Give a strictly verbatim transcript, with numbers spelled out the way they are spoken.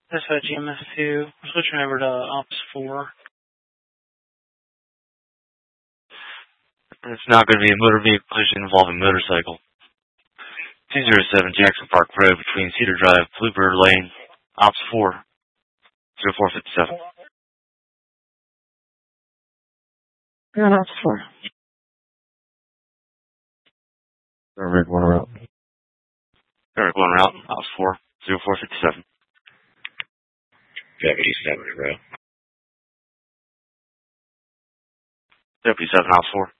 That's at G M S two. We're switching over to Ops four. It's not going to be a motor vehicle collision involving motorcycle. two zero seven Jackson Park Road between Cedar Drive, Bluebird Lane, Ops four, zero four five seven. Yeah, Ops four. Eric, one route. Eric, one route, Ops four, zero four five seven. Deputy seven, row. Deputy seven, Ops four.